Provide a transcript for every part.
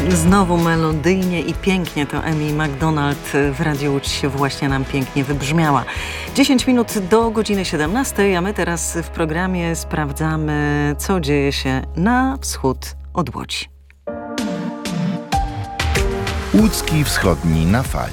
Znowu melodyjnie i pięknie to Amy Macdonald w Radiu Łódź się właśnie nam pięknie wybrzmiała. 10 minut do godziny 17, a my teraz w programie sprawdzamy, co dzieje się na wschód od Łodzi. Łódzki Wschodni na fali.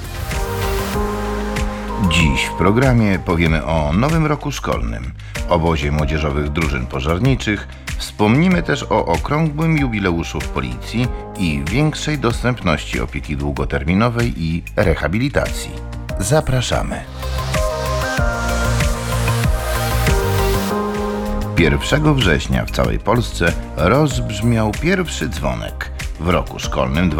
Dziś w programie powiemy o nowym roku szkolnym, obozie młodzieżowych drużyn pożarniczych, wspomnimy też o okrągłym jubileuszu w Policji i większej dostępności opieki długoterminowej i rehabilitacji. Zapraszamy. 1 września w całej Polsce rozbrzmiał pierwszy dzwonek. W roku szkolnym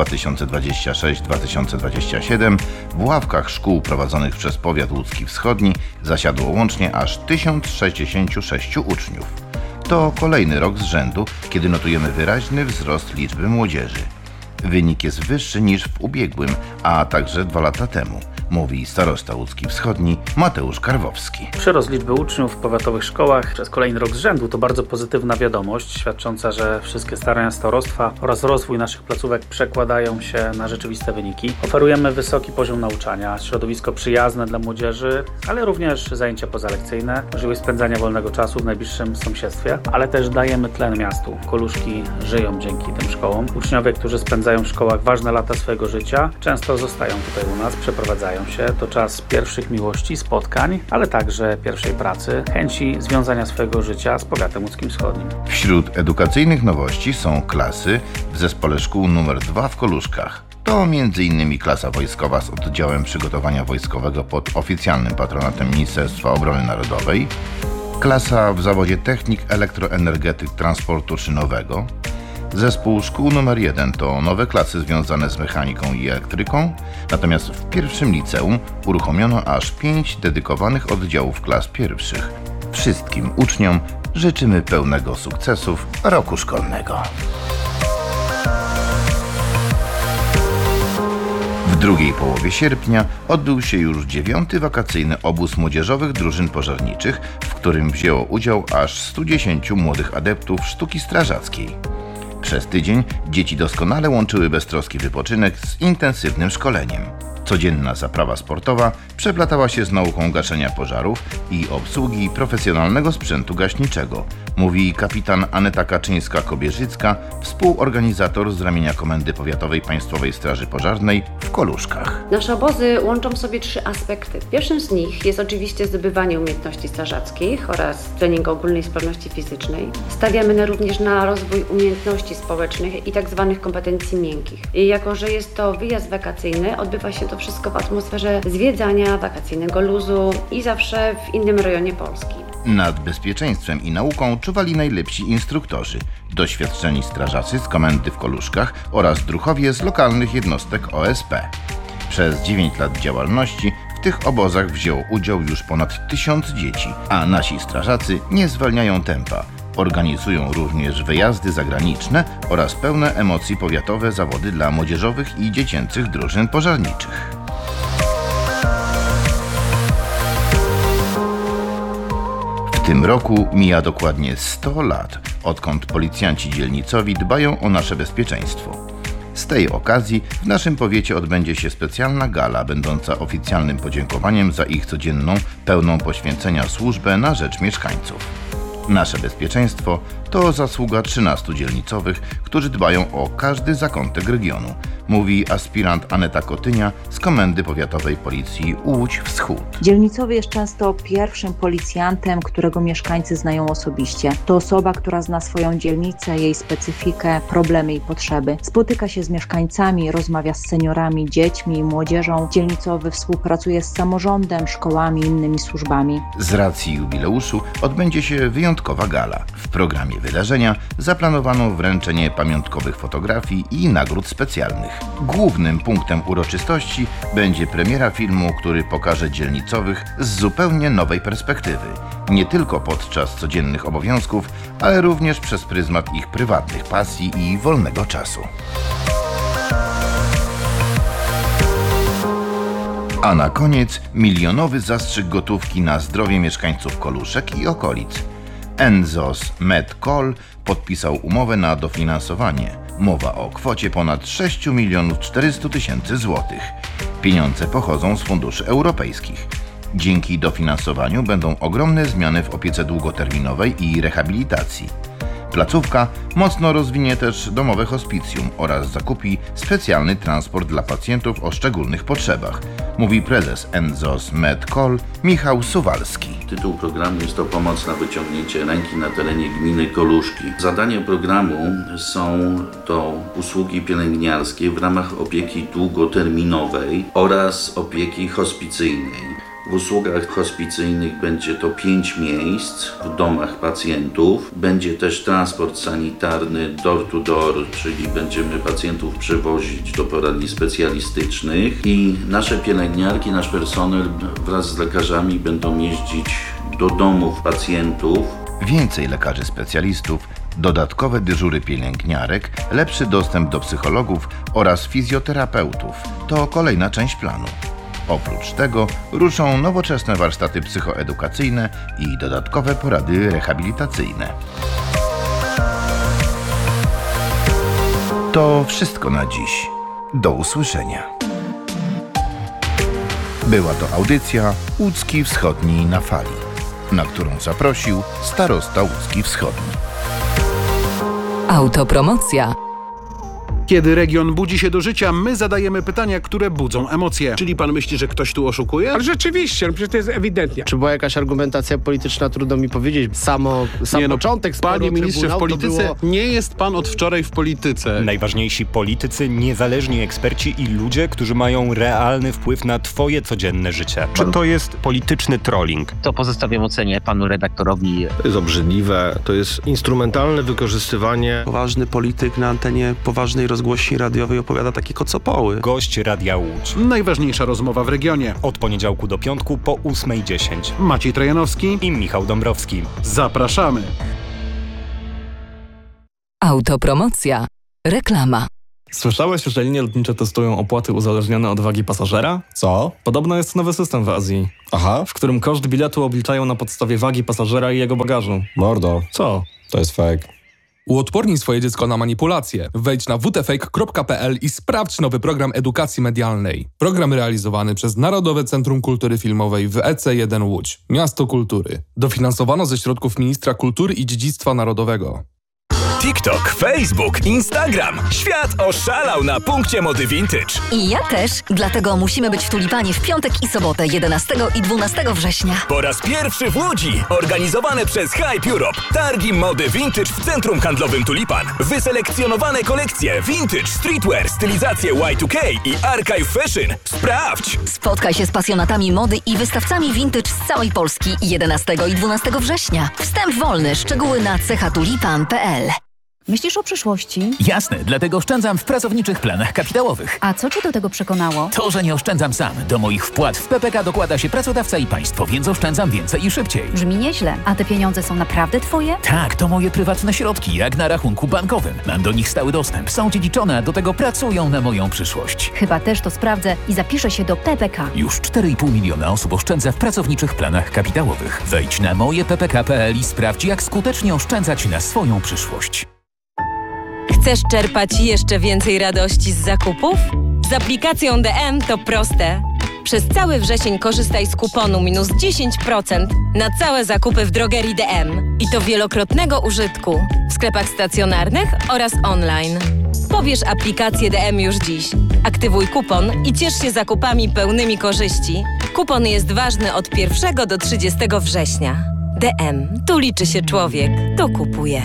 2026-2027 w ławkach szkół prowadzonych przez powiat łódzki wschodni zasiadło łącznie aż 1066 uczniów. To kolejny rok z rzędu, kiedy notujemy wyraźny wzrost liczby młodzieży. Wynik jest wyższy niż w ubiegłym, a także 2 lata temu, mówi starosta łódzki wschodni Mateusz Karwowski. Przyrost liczby uczniów w powiatowych szkołach przez kolejny rok z rzędu to bardzo pozytywna wiadomość, świadcząca, że wszystkie starania starostwa oraz rozwój naszych placówek przekładają się na rzeczywiste wyniki. Oferujemy wysoki poziom nauczania, środowisko przyjazne dla młodzieży, ale również zajęcia pozalekcyjne, możliwość spędzania wolnego czasu w najbliższym sąsiedztwie, ale też dajemy tlen miastu. Koluszki żyją dzięki tym szkołom. Uczniowie, którzy spędzają w szkołach ważne lata swojego życia, często zostają tutaj u nas, przeprowadzają się. To czas pierwszych miłości, spotkań, ale także pierwszej pracy, chęci związania swojego życia z powiatem łódzkim wschodnim. Wśród edukacyjnych nowości są klasy w zespole szkół nr 2 w Koluszkach. To m.in. klasa wojskowa z oddziałem przygotowania wojskowego pod oficjalnym patronatem Ministerstwa Obrony Narodowej, klasa w zawodzie technik elektroenergetyk transportu szynowego. Zespół szkół nr 1 to nowe klasy związane z mechaniką i elektryką, natomiast w pierwszym liceum uruchomiono aż 5 dedykowanych oddziałów klas pierwszych. Wszystkim uczniom życzymy pełnego sukcesów roku szkolnego. W drugiej połowie sierpnia odbył się już 9. wakacyjny obóz młodzieżowych drużyn pożarniczych, w którym wzięło udział aż 110 młodych adeptów sztuki strażackiej. Przez tydzień dzieci doskonale łączyły beztroski wypoczynek z intensywnym szkoleniem. Codzienna zaprawa sportowa przeplatała się z nauką gaszenia pożarów i obsługi profesjonalnego sprzętu gaśniczego, mówi kapitan Aneta Kaczyńska-Kobierzycka, współorganizator z ramienia Komendy Powiatowej Państwowej Straży Pożarnej w Koluszkach. Nasze obozy łączą w sobie 3 aspekty. Pierwszym z nich jest oczywiście zdobywanie umiejętności strażackich oraz trening ogólnej sprawności fizycznej. Stawiamy również na rozwój umiejętności społecznych i tzw. kompetencji miękkich. I jako że jest to wyjazd wakacyjny, odbywa się to wszystko w atmosferze zwiedzania, wakacyjnego luzu i zawsze w innym rejonie Polski. Nad bezpieczeństwem i nauką czuwali najlepsi instruktorzy, doświadczeni strażacy z komendy w Koluszkach oraz druhowie z lokalnych jednostek OSP. Przez 9 lat działalności w tych obozach wzięło udział już ponad 1000 dzieci, a nasi strażacy nie zwalniają tempa. Organizują również wyjazdy zagraniczne oraz pełne emocji powiatowe zawody dla młodzieżowych i dziecięcych drużyn pożarniczych. W tym roku mija dokładnie 100 lat, odkąd policjanci dzielnicowi dbają o nasze bezpieczeństwo. Z tej okazji w naszym powiecie odbędzie się specjalna gala, będąca oficjalnym podziękowaniem za ich codzienną, pełną poświęcenia służbę na rzecz mieszkańców. Nasze bezpieczeństwo to zasługa 13 dzielnicowych, którzy dbają o każdy zakątek regionu, mówi aspirant Aneta Kotynia z Komendy Powiatowej Policji Łódź Wschód. Dzielnicowy jest często pierwszym policjantem, którego mieszkańcy znają osobiście. To osoba, która zna swoją dzielnicę, jej specyfikę, problemy i potrzeby. Spotyka się z mieszkańcami, rozmawia z seniorami, dziećmi i młodzieżą. Dzielnicowy współpracuje z samorządem, szkołami i innymi służbami. Z racji jubileuszu odbędzie się wyjątkowa gala. W programie wydarzenia zaplanowano wręczenie pamiątkowych fotografii i nagród specjalnych. Głównym punktem uroczystości będzie premiera filmu, który pokaże dzielnicowych z zupełnie nowej perspektywy. Nie tylko podczas codziennych obowiązków, ale również przez pryzmat ich prywatnych pasji i wolnego czasu. A na koniec milionowy zastrzyk gotówki na zdrowie mieszkańców Koluszek i okolic. NZOS MedCol podpisał umowę na dofinansowanie Mowa o kwocie ponad 6 400 000 złotych. Pieniądze pochodzą z funduszy europejskich. Dzięki dofinansowaniu będą ogromne zmiany w opiece długoterminowej i rehabilitacji. Placówka mocno rozwinie też domowe hospicjum oraz zakupi specjalny transport dla pacjentów o szczególnych potrzebach, mówi prezes NZOS MedCall Michał Suwalski. Tytuł programu jest to pomoc na wyciągnięcie ręki na terenie gminy Koluszki. Zadania programu są to usługi pielęgniarskie w ramach opieki długoterminowej oraz opieki hospicyjnej. W usługach hospicyjnych będzie to 5 miejsc w domach pacjentów. Będzie też transport sanitarny door to door, czyli będziemy pacjentów przewozić do poradni specjalistycznych i nasze pielęgniarki, nasz personel wraz z lekarzami będą jeździć do domów pacjentów. Więcej lekarzy specjalistów, dodatkowe dyżury pielęgniarek, lepszy dostęp do psychologów oraz fizjoterapeutów. To kolejna część planu. Oprócz tego ruszą nowoczesne warsztaty psychoedukacyjne i dodatkowe porady rehabilitacyjne. To wszystko na dziś. Do usłyszenia. Była to audycja Łódzki Wschodni na fali, na którą zaprosił starosta Łódzki Wschodni. Autopromocja. Kiedy region budzi się do życia, my zadajemy pytania, które budzą emocje. Czyli pan myśli, że ktoś tu oszukuje? Ale rzeczywiście, przecież to jest ewidentnie. Czy była jakaś argumentacja polityczna, trudno mi powiedzieć. Sam początek sporu Panie ministrze, w polityce było... nie jest pan od wczoraj w polityce. Najważniejsi politycy, niezależni eksperci i ludzie, którzy mają realny wpływ na twoje codzienne życie. Czy to jest polityczny trolling? To pozostawiam ocenie panu redaktorowi. To jest obrzydliwe, to jest instrumentalne wykorzystywanie. Poważny polityk na antenie poważnej rozgłośni radiowej opowiada takie kocopoły. Gość Radia Łódź. Najważniejsza rozmowa w regionie. Od poniedziałku do piątku po 8:10. Maciej Trojanowski i Michał Dąbrowski. Zapraszamy. Autopromocja. Reklama. Słyszałeś, że linie lotnicze testują opłaty uzależnione od wagi pasażera? Co? Podobno jest nowy system w Azji. Aha. W którym koszt biletu obliczają na podstawie wagi pasażera i jego bagażu. Mordo. Co? To jest fake. Uodpornij swoje dziecko na manipulacje. Wejdź na wtfake.pl i sprawdź nowy program edukacji medialnej. Program realizowany przez Narodowe Centrum Kultury Filmowej w EC1 Łódź. Miasto Kultury. Dofinansowano ze środków Ministra Kultury i Dziedzictwa Narodowego. TikTok, Facebook, Instagram. Świat oszalał na punkcie mody vintage. I ja też, dlatego musimy być w Tulipanie w piątek i sobotę 11 i 12 września. Po raz pierwszy w Łodzi, organizowane przez Hype Europe. Targi mody vintage w centrum handlowym Tulipan. Wyselekcjonowane kolekcje vintage, streetwear, stylizacje Y2K i archive fashion. Sprawdź! Spotkaj się z pasjonatami mody i wystawcami vintage z całej Polski 11 i 12 września. Wstęp wolny, szczegóły na chatulipan.pl. Myślisz o przyszłości? Jasne, dlatego oszczędzam w pracowniczych planach kapitałowych. A co cię do tego przekonało? To, że nie oszczędzam sam. Do moich wpłat w PPK dokłada się pracodawca i państwo, więc oszczędzam więcej i szybciej. Brzmi nieźle. A te pieniądze są naprawdę twoje? Tak, to moje prywatne środki, jak na rachunku bankowym. Mam do nich stały dostęp, są dziedziczone, a do tego pracują na moją przyszłość. Chyba też to sprawdzę i zapiszę się do PPK. Już 4,5 miliona osób oszczędza w pracowniczych planach kapitałowych. Wejdź na mojeppk.pl i sprawdź, jak skutecznie oszczędzać na swoją przyszłość. Chcesz czerpać jeszcze więcej radości z zakupów? Z aplikacją DM to proste. Przez cały wrzesień korzystaj z kuponu minus 10% na całe zakupy w drogerii DM. I to wielokrotnego użytku w sklepach stacjonarnych oraz online. Pobierz aplikację DM już dziś. Aktywuj kupon i ciesz się zakupami pełnymi korzyści. Kupon jest ważny od 1 do 30 września. DM. Tu liczy się człowiek. Tu kupuje.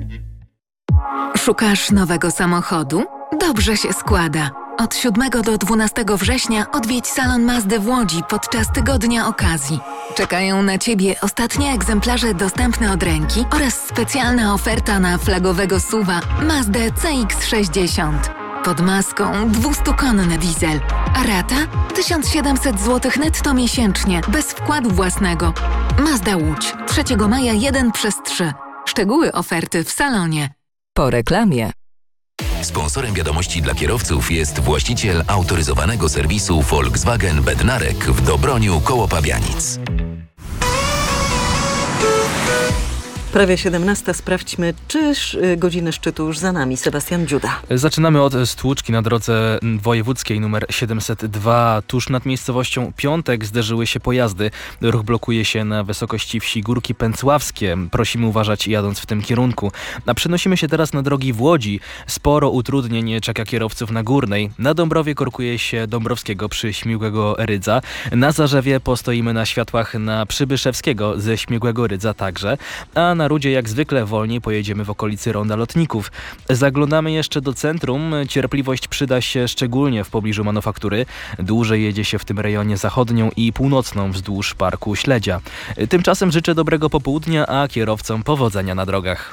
Szukasz nowego samochodu? Dobrze się składa. Od 7 do 12 września odwiedź salon Mazdy w Łodzi podczas tygodnia okazji. Czekają na Ciebie ostatnie egzemplarze dostępne od ręki oraz specjalna oferta na flagowego SUV-a Mazdę CX-60. Pod maską 200-konny diesel, a rata 1700 zł netto miesięcznie, bez wkładu własnego. Mazda Łódź, 3 maja 1/3. Szczegóły oferty w salonie. Po reklamie. Sponsorem wiadomości dla kierowców jest właściciel autoryzowanego serwisu Volkswagen Bednarek w Dobroniu koło Pabianic. Prawie 17. Sprawdźmy, czy godziny szczytu już za nami. Sebastian Dziuda. Zaczynamy od stłuczki na drodze wojewódzkiej nr 702. Tuż nad miejscowością Piątek zderzyły się pojazdy. Ruch blokuje się na wysokości wsi Górki Pęcławskie. Prosimy uważać jadąc w tym kierunku. A przenosimy się teraz na drogi w Łodzi. Sporo utrudnień czeka kierowców na Górnej. Na Dąbrowie korkuje się Dąbrowskiego przy Śmigłego Rydza. Na Zarzewie postoimy na światłach na Przybyszewskiego ze Śmigłego Rydza także. A na Rudzie jak zwykle wolniej pojedziemy w okolicy Ronda Lotników. Zaglądamy jeszcze do centrum. Cierpliwość przyda się szczególnie w pobliżu Manufaktury. Dłużej jedzie się w tym rejonie zachodnią i północną wzdłuż Parku Śledzia. Tymczasem życzę dobrego popołudnia, a kierowcom powodzenia na drogach.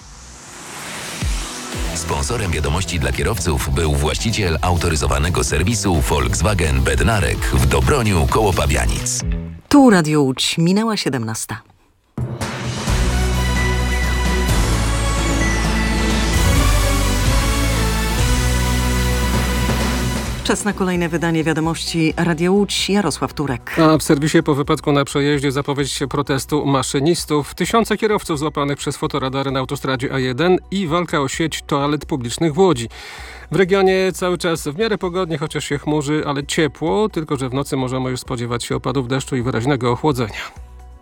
Sponsorem wiadomości dla kierowców był właściciel autoryzowanego serwisu Volkswagen Bednarek w Dobroniu koło Pabianic. Tu Radio Łódź, minęła 17. Czas na kolejne wydanie wiadomości Radia Łódź. Jarosław Turek. A w serwisie po wypadku na przejeździe zapowiedź protestu maszynistów. Tysiące kierowców złapanych przez fotoradary na autostradzie A1 i walka o sieć toalet publicznych w Łodzi. W regionie cały czas w miarę pogodnie, chociaż się chmurzy, ale ciepło, tylko że w nocy możemy już spodziewać się opadów deszczu i wyraźnego ochłodzenia.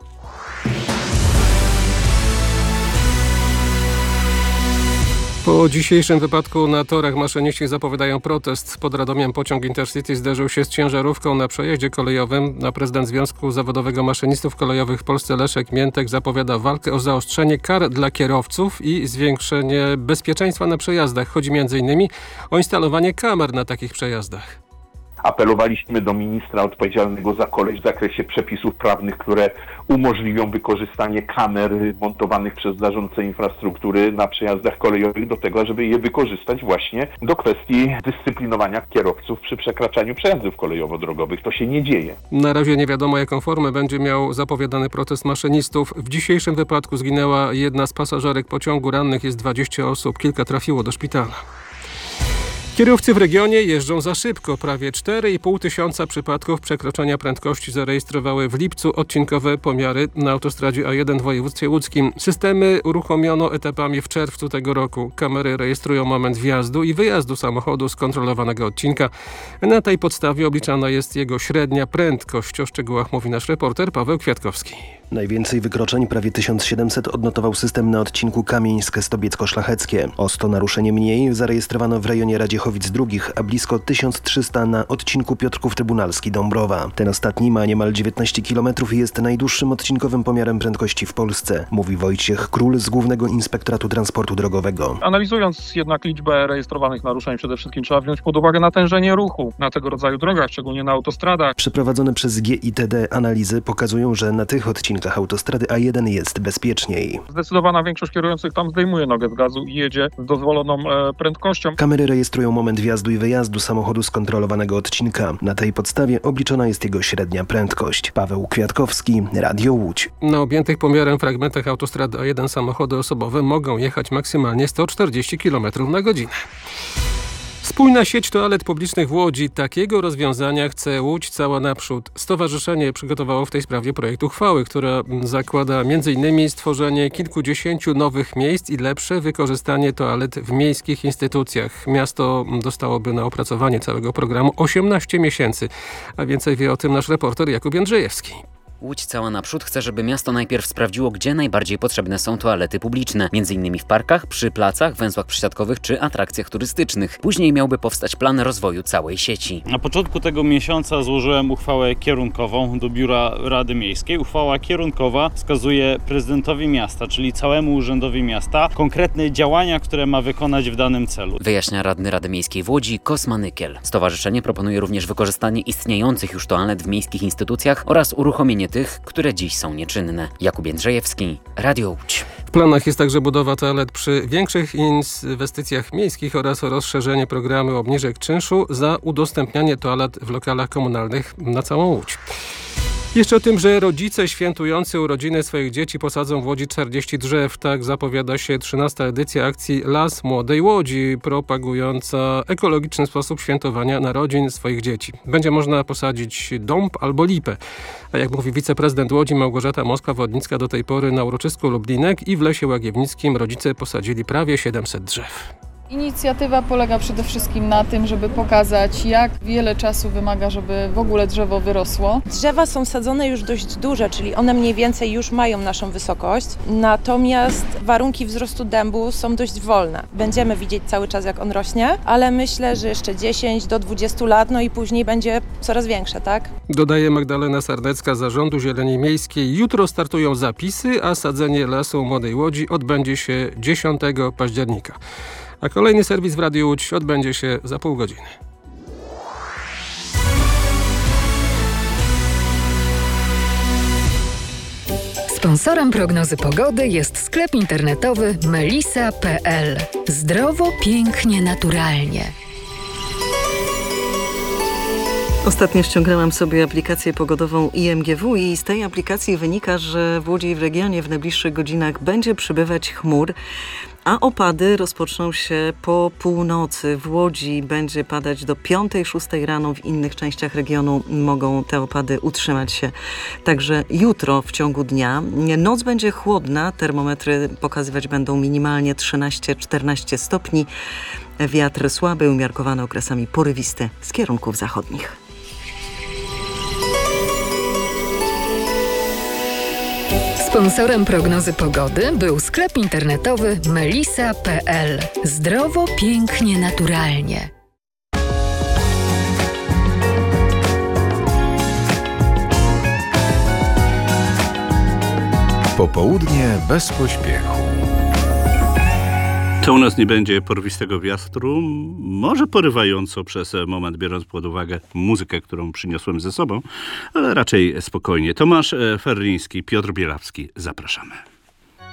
Po dzisiejszym wypadku na torach maszyniści zapowiadają protest. Pod Radomiem pociąg Intercity zderzył się z ciężarówką na przejeździe kolejowym. A prezydent Związku Zawodowego Maszynistów Kolejowych w Polsce Leszek Miętek zapowiada walkę o zaostrzenie kar dla kierowców i zwiększenie bezpieczeństwa na przejazdach. Chodzi m.in. o instalowanie kamer na takich przejazdach. Apelowaliśmy do ministra odpowiedzialnego za kolej w zakresie przepisów prawnych, które umożliwią wykorzystanie kamer montowanych przez zarządcę infrastruktury na przejazdach kolejowych do tego, żeby je wykorzystać właśnie do kwestii dyscyplinowania kierowców przy przekraczaniu przejazdów kolejowo-drogowych. To się nie dzieje. Na razie nie wiadomo, jaką formę będzie miał zapowiadany protest maszynistów. W dzisiejszym wypadku zginęła jedna z pasażerek pociągu, rannych jest 20 osób, kilka trafiło do szpitala. Kierowcy w regionie jeżdżą za szybko. Prawie 4,5 tysiąca przypadków przekroczenia prędkości zarejestrowały w lipcu odcinkowe pomiary na autostradzie A1 w województwie łódzkim. Systemy uruchomiono etapami w czerwcu tego roku. Kamery rejestrują moment wjazdu i wyjazdu samochodu z kontrolowanego odcinka. Na tej podstawie obliczana jest jego średnia prędkość. O szczegółach mówi nasz reporter Paweł Kwiatkowski. Najwięcej wykroczeń, prawie 1700, odnotował system na odcinku Kamieńsk-Stobiecko-Szlacheckie. O 100 naruszenie mniej zarejestrowano w rejonie Radziechowic-Drugich, a blisko 1300 na odcinku Piotrków-Trybunalski-Dąbrowa. Ten ostatni ma niemal 19 km i jest najdłuższym odcinkowym pomiarem prędkości w Polsce, mówi Wojciech Król z Głównego Inspektoratu Transportu Drogowego. Analizując jednak liczbę rejestrowanych naruszeń, przede wszystkim trzeba wziąć pod uwagę natężenie ruchu na tego rodzaju drogach, szczególnie na autostradach. Przeprowadzone przez GITD analizy pokazują, że na tych odcinkach autostrady A1 jest bezpieczniej. Zdecydowana większość kierujących tam zdejmuje nogę z gazu i jedzie z dozwoloną prędkością. Kamery rejestrują moment wjazdu i wyjazdu samochodu z kontrolowanego odcinka. Na tej podstawie obliczona jest jego średnia prędkość. Paweł Kwiatkowski, Radio Łódź. Na objętych pomiarem fragmentach autostrady A1 samochody osobowe mogą jechać maksymalnie 140 km na godzinę. Spójna sieć toalet publicznych w Łodzi. Takiego rozwiązania chce Łódź cała naprzód. Stowarzyszenie przygotowało w tej sprawie projekt uchwały, która zakłada m.in. stworzenie kilkudziesięciu nowych miejsc i lepsze wykorzystanie toalet w miejskich instytucjach. Miasto dostałoby na opracowanie całego programu 18 miesięcy. A więcej wie o tym nasz reporter Jakub Jędrzejewski. Łódź cała naprzód chce, żeby miasto najpierw sprawdziło, gdzie najbardziej potrzebne są toalety publiczne. M.in. w parkach, przy placach, węzłach przysiadkowych czy atrakcjach turystycznych. Później miałby powstać plan rozwoju całej sieci. Na początku tego miesiąca złożyłem uchwałę kierunkową do Biura Rady Miejskiej. Uchwała kierunkowa wskazuje prezydentowi miasta, czyli całemu urzędowi miasta, konkretne działania, które ma wykonać w danym celu. Wyjaśnia radny Rady Miejskiej w Łodzi Kosma Nykiel. Stowarzyszenie proponuje również wykorzystanie istniejących już toalet w miejskich instytucjach oraz uruchomienie tych, które dziś są nieczynne. Jakub Jędrzejewski, Radio Łódź. W planach jest także budowa toalet przy większych inwestycjach miejskich oraz rozszerzenie programu obniżek czynszu za udostępnianie toalet w lokalach komunalnych na całą Łódź. Jeszcze o tym, że rodzice świętujący urodziny swoich dzieci posadzą w Łodzi 40 drzew. Tak zapowiada się 13. edycja akcji Las Młodej Łodzi, propagująca ekologiczny sposób świętowania narodzin swoich dzieci. Będzie można posadzić dąb albo lipę. A jak mówi wiceprezydent Łodzi Małgorzata Moskwa-Wodnicka, do tej pory na uroczysku Lublinek i w Lesie Łagiewnickim rodzice posadzili prawie 700 drzew. Inicjatywa polega przede wszystkim na tym, żeby pokazać, jak wiele czasu wymaga, żeby w ogóle drzewo wyrosło. Drzewa są sadzone już dość duże, czyli one mniej więcej już mają naszą wysokość, natomiast warunki wzrostu dębu są dość wolne. Będziemy widzieć cały czas, jak on rośnie, ale myślę, że jeszcze 10 do 20 lat, no i później będzie coraz większe, tak? Dodaje Magdalena Sardecka z Zarządu Zieleni Miejskiej. Jutro startują zapisy, a sadzenie Lasu Młodej Łodzi odbędzie się 10 października. A kolejny serwis w Radiu Łódź odbędzie się za pół godziny. Sponsorem prognozy pogody jest sklep internetowy melisa.pl. Zdrowo, pięknie, naturalnie. Ostatnio ściągnęłam sobie aplikację pogodową IMGW i z tej aplikacji wynika, że w Łodzi i w regionie w najbliższych godzinach będzie przybywać chmur, a opady rozpoczną się po północy. W Łodzi będzie padać do 5-6 rano, w innych częściach regionu mogą te opady utrzymać się także jutro w ciągu dnia. Noc będzie chłodna, termometry pokazywać będą minimalnie 13-14 stopni. Wiatr słaby, umiarkowany okresami porywisty z kierunków zachodnich. Sponsorem prognozy pogody był sklep internetowy melisa.pl. Zdrowo, pięknie, naturalnie. Popołudnie bez pośpiechu. To u nas nie będzie porwistego wiatru, może porywająco przez moment, biorąc pod uwagę muzykę, którą przyniosłem ze sobą, ale raczej spokojnie. Tomasz Ferliński, Piotr Bielawski, zapraszamy.